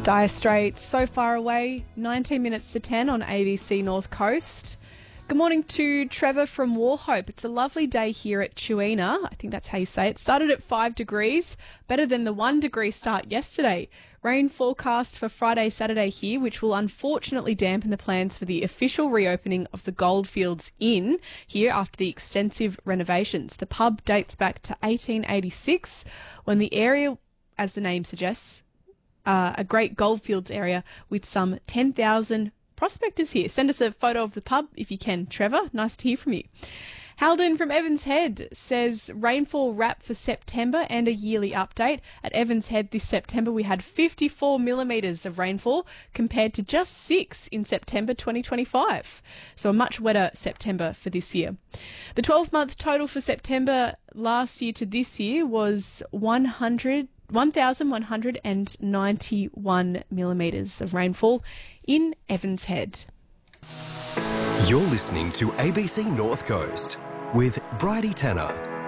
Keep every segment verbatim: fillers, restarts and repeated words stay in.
Dire Straits, So Far Away, nineteen minutes to ten on A B C North Coast. Good morning to Trevor from Warhope. It's a lovely day here at Chuina. I think that's how you say it. Started at five degrees, better than the one degree start yesterday. Rain forecast for Friday, Saturday here, which will unfortunately dampen the plans for the official reopening of the Goldfields Inn here after the extensive renovations. The pub dates back to eighteen eighty-six, when the area, as the name suggests, uh, a great goldfields area with some ten thousand prospectors here. Send us a photo of the pub if you can, Trevor. Nice to hear from you. Halden from Evans Head says rainfall wrap for September and a yearly update. At Evans Head this September we had fifty-four millimetres of rainfall compared to just six in September twenty twenty-five. So a much wetter September for this year. The twelve-month total for September last year to this year was one hundred one thousand one hundred ninety-one millimetres of rainfall in Evans Head. You're listening to A B C North Coast with Bridie Tanner.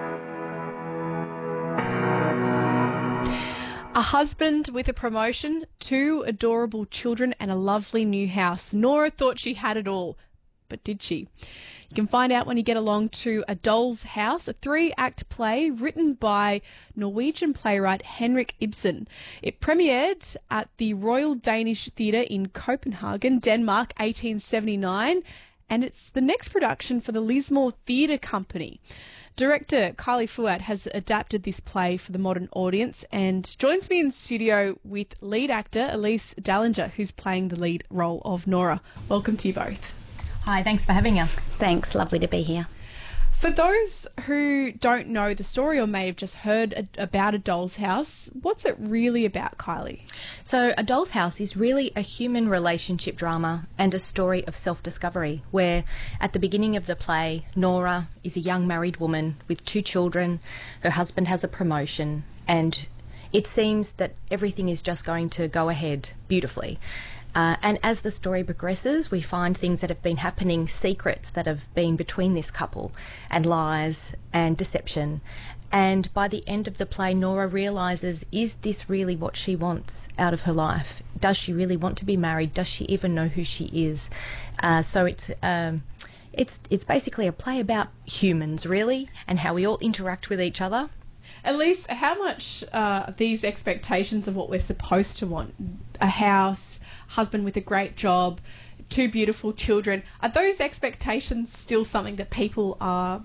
A husband with a promotion, two adorable children and a lovely new house. Nora thought she had it all, but did she? You can find out when you get along to A Doll's House, a three-act play written by Norwegian playwright Henrik Ibsen. It premiered at the Royal Danish Theatre in Copenhagen, Denmark, eighteen seventy-nine, and it's the next production for the Lismore Theatre Company. Director Kylie Fuad has adapted this play for the modern audience and joins me in studio with lead actor Elise Dallinger, who's playing the lead role of Nora. Welcome to you both. Hi, thanks for having us. Thanks, lovely to be here. For those who don't know the story or may have just heard a, about A Doll's House, what's it really about, Kylie? So A Doll's House is really a human relationship drama and a story of self-discovery where at the beginning of the play, Nora is a young married woman with two children, her husband has a promotion, and it seems that everything is just going to go ahead beautifully. Uh, and as the story progresses, we find things that have been happening, secrets that have been between this couple, and lies and deception. And by the end of the play, Nora realises, is this really what she wants out of her life? Does she really want to be married? Does she even know who she is? Uh, so it's um, it's it's basically a play about humans, really, and how we all interact with each other. Elise, how much uh, these expectations of what we're supposed to want, a house, husband with a great job, two beautiful children, are those expectations still something that people are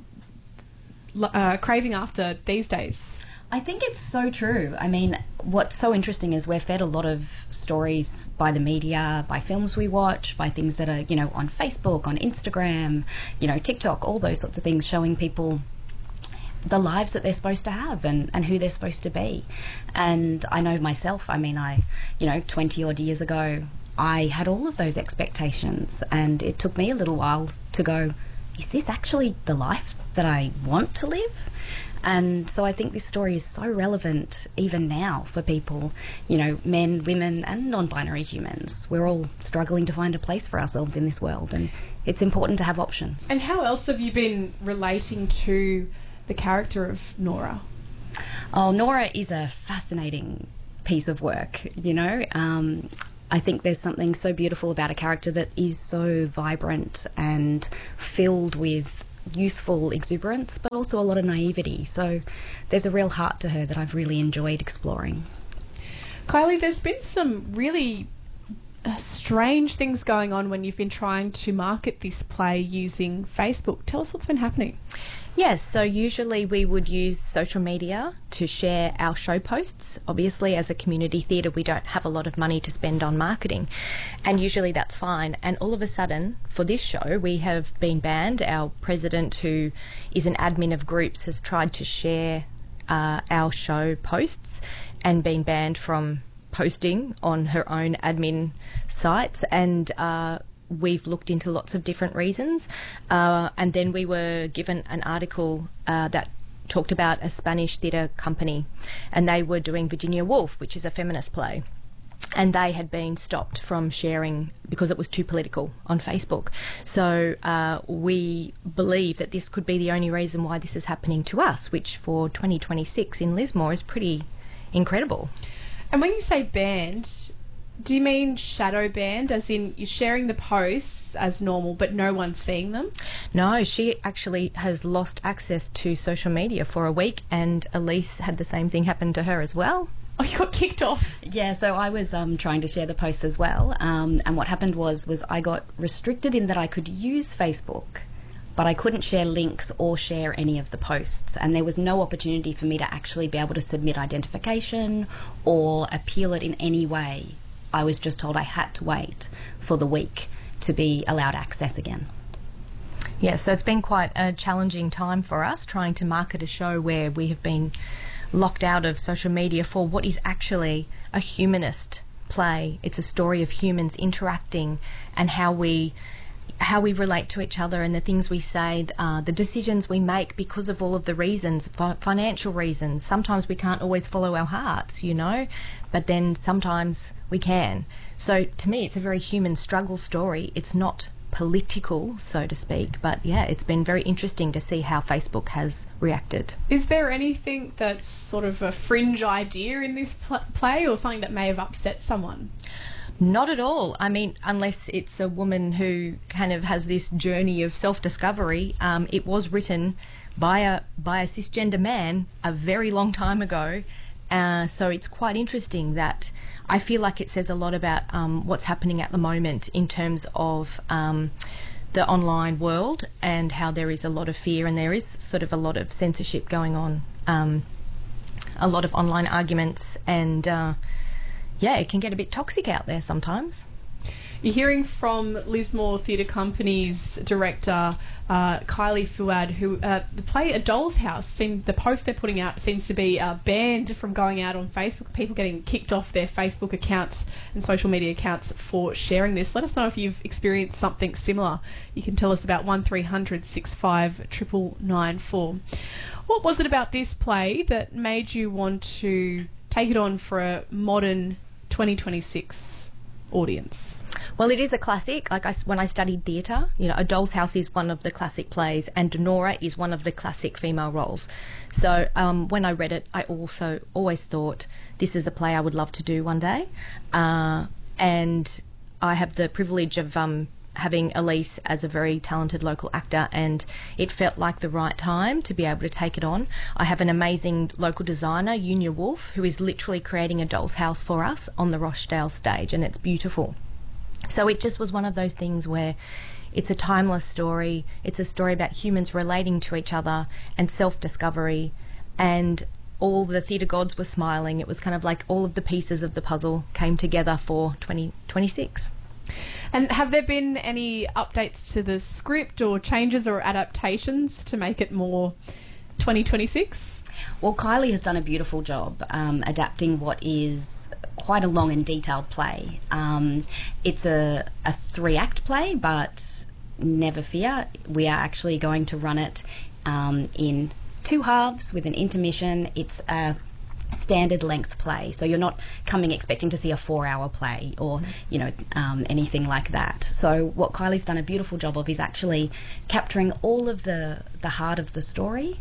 uh, craving after these days? I think it's so true. I mean, what's so interesting is we're fed a lot of stories by the media, by films we watch, by things that are, you know, on Facebook, on Instagram, you know, TikTok, all those sorts of things showing people the lives that they're supposed to have and, and who they're supposed to be. And I know myself, I mean, I, you know, twenty odd years ago, I had all of those expectations, and it took me a little while to go, is this actually the life that I want to live? And so I think this story is so relevant even now for people, you know, men, women and non-binary humans. We're all struggling to find a place for ourselves in this world, and it's important to have options. And how else have you been relating to the character of Nora? Oh, Nora is a fascinating piece of work, you know. Um, I think there's something so beautiful about a character that is so vibrant and filled with youthful exuberance, but also a lot of naivety. So there's a real heart to her that I've really enjoyed exploring. Kylie, there's been some really uh, strange things going on when you've been trying to market this play using Facebook. Tell us what's been happening. Yes, so usually we would use social media to share our show posts. Obviously, as a community theatre, we don't have a lot of money to spend on marketing, and usually that's fine. And all of a sudden, for this show, we have been banned. Our president, who is an admin of groups, has tried to share uh, our show posts and been banned from posting on her own admin sites, and uh, we've looked into lots of different reasons, uh, and then we were given an article uh, that talked about a Spanish theatre company, and they were doing Virginia Woolf, which is a feminist play, and they had been stopped from sharing because it was too political on Facebook. So uh, we believe that this could be the only reason why this is happening to us, which for twenty twenty-six in Lismore is pretty incredible. And when you say banned, Do you mean shadow banned, as in you're sharing the posts as normal but no one's seeing them? No, she actually has lost access to social media for a week, and Elise had the same thing happen to her as well. Oh, you got kicked off. Yeah, so I was um, trying to share the posts as well, um, and what happened was was I got restricted in that I could use Facebook, but I couldn't share links or share any of the posts, and there was no opportunity for me to actually be able to submit identification or appeal it in any way. I was just told I had to wait for the week to be allowed access again. Yeah, so it's been quite a challenging time for us trying to market a show where we have been locked out of social media for what is actually a humanist play. It's a story of humans interacting and how we how we relate to each other and the things we say, uh, the decisions we make because of all of the reasons, fi- financial reasons. Sometimes we can't always follow our hearts, you know, but then sometimes we can. So to me, it's a very human struggle story. It's not political, so to speak, but yeah, it's been very interesting to see how Facebook has reacted. Is there anything that's sort of a fringe idea in this pl- play or something that may have upset someone? Not at all. I mean, unless it's a woman who kind of has this journey of self-discovery. Um, it was written by a by a cisgender man a very long time ago, uh, so it's quite interesting that I feel like it says a lot about um, what's happening at the moment in terms of um, the online world and how there is a lot of fear and there is sort of a lot of censorship going on, um, a lot of online arguments and. Uh, Yeah, it can get a bit toxic out there sometimes. You're hearing from Lismore Theatre Company's director, uh, Kylie Fuad, who uh, the play A Doll's House seems the post they're putting out seems to be uh, banned from going out on Facebook. People getting kicked off their Facebook accounts and social media accounts for sharing this. Let us know if you've experienced something similar. You can tell us about one three hundred six five nine nine nine four. What was it about this play that made you want to take it on for a modern twenty twenty-six audience? Well, it is a classic. Like I, when I studied theatre, you know, A Doll's House is one of the classic plays, and Nora is one of the classic female roles. So um, when I read it, I also always thought this is a play I would love to do one day. Uh, and I have the privilege of um, having Elise as a very talented local actor, and it felt like the right time to be able to take it on. I have an amazing local designer, Unia Wolf, who is literally creating a doll's house for us on the Rochdale stage, and it's beautiful. So it just was one of those things where it's a timeless story. It's a story about humans relating to each other and self-discovery, and all the theatre gods were smiling. It was kind of like all of the pieces of the puzzle came together for twenty twenty-six. And have there been any updates to the script or changes or adaptations to make it more twenty twenty-six? Well, Kylie has done a beautiful job um, adapting what is quite a long and detailed play. Um, it's a, a three-act play, but never fear, we are actually going to run it um, in two halves with an intermission. It's a standard length play, so you're not coming expecting to see a four hour play or you know um, anything like that. So what Kylie's done a beautiful job of is actually capturing all of the the heart of the story.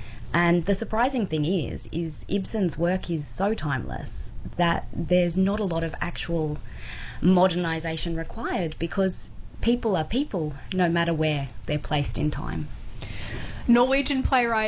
And the surprising thing is is Ibsen's work is so timeless that there's not a lot of actual modernization required, because people are people no matter where they're placed in time. Norwegian playwright